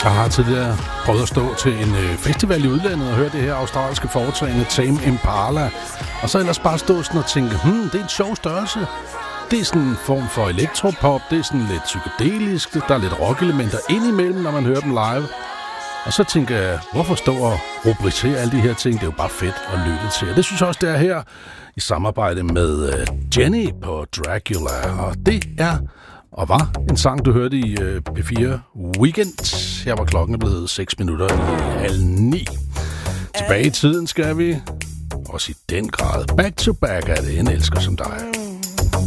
Jeg har tidligere prøvet at stå til en festival i udlandet og høre det her australske foretagende Tame Impala. Og så ellers bare stå sådan og tænke, det er en sjov størrelse. Det er sådan en form for elektropop, det er sådan lidt psykedelisk, der er lidt rockelementer indimellem, når man hører dem live. Og så tænker jeg, hvorfor stå og rubricere alle de her ting? Det er jo bare fedt at lytte til. Og det synes jeg også, det er her i samarbejde med Jenny på Dracula. Og det er og var en sang, du hørte i P4 Weekend. Her var klokken blevet 6 minutter i 8:30. Tilbage i tiden skal vi. Også i den grad. Back to back er det en elsker som dig.